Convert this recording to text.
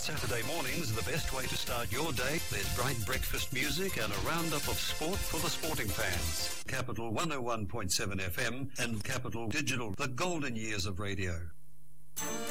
Saturday mornings are the best way to start your day. There's bright breakfast music and a roundup of sport for the sporting fans. Capital 101.7 FM and Capital Digital, the golden years of radio.